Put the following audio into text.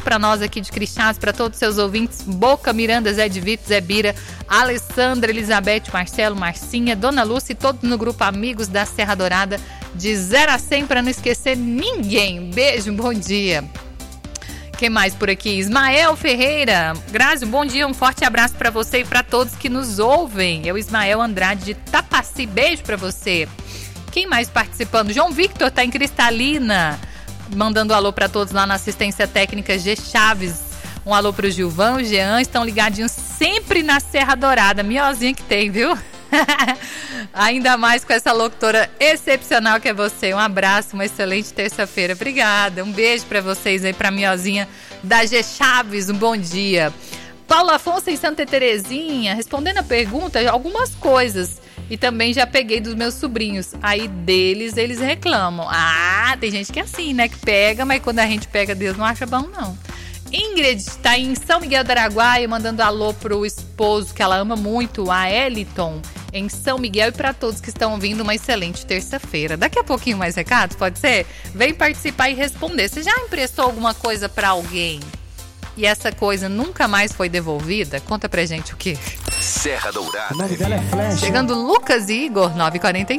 para nós aqui de Crixás, para todos os seus ouvintes. Boca, Miranda, Zé de Vito, Zé Bira, Alessandra, Elizabeth, Marcelo, Marcinha, Dona Lúcia e todos no grupo Amigos da Serra Dourada, de 0 a 100, para não esquecer ninguém. Beijo, bom dia. Quem mais por aqui? Ismael Ferreira. Grazi, bom dia, um forte abraço para você e para todos que nos ouvem. É o Ismael Andrade de Tapaci, beijo para você. Quem mais participando? João Victor tá em Cristalina, mandando alô para todos lá na assistência técnica G Chaves. Um alô pro Gilvão, Jean, estão ligadinhos sempre na Serra Dourada. Miozinha que tem, viu? Ainda mais com essa locutora excepcional que é você. Um abraço, uma excelente terça-feira. Obrigada, um beijo pra vocês aí, pra Miozinha da G Chaves, um bom dia. Paulo Afonso em Santa Terezinha, respondendo a pergunta, algumas coisas. E também já peguei dos meus sobrinhos. Aí deles, eles reclamam. Ah, tem gente que é assim, né? Que pega, mas quando a gente pega, Deus não acha bom, não. Ingrid está em São Miguel do Araguaia, mandando alô pro esposo que ela ama muito, a Eliton, em São Miguel, e para todos que estão ouvindo, uma excelente terça-feira. Daqui a pouquinho mais recados, pode ser? Vem participar e responder. Você já emprestou alguma coisa para alguém e essa coisa nunca mais foi devolvida? Conta pra gente o quê? Serra Dourada. O nome dela é Flecha. Chegando Lucas e Igor, 9h45.